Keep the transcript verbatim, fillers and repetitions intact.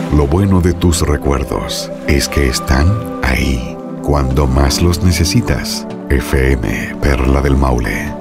Lo bueno de tus recuerdos es que están ahí cuando más los necesitas. F M Perla del Maule.